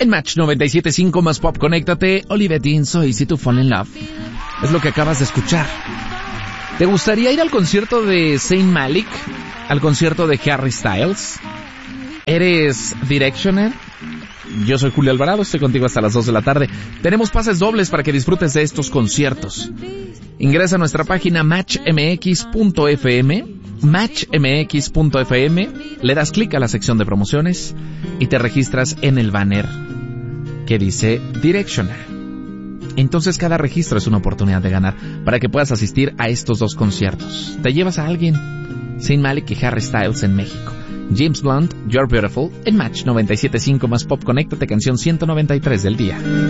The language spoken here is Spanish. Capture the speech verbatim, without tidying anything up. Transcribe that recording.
En Match noventa y siete punto cinco más pop, conéctate. Olivia Dean, So Easy to Fall in Love. Es lo que acabas de escuchar. ¿Te gustaría ir al concierto de Zayn Malik? ¿Al concierto de Harry Styles? ¿Eres Directioner? Yo soy Julio Alvarado, estoy contigo hasta las dos de la tarde. Tenemos pases dobles para que disfrutes de estos conciertos. Ingresa a nuestra página match m x punto f m, match m x punto f m, le das clic a la sección de promociones y te registras en el banner que dice Directioner. Entonces cada registro es una oportunidad de ganar para que puedas asistir a estos dos conciertos. Te llevas a alguien, Zayn Malik y Harry Styles en México. James Blunt, You're Beautiful, en Match noventa y siete punto cinco más pop, conéctate, canción ciento noventa y tres del día.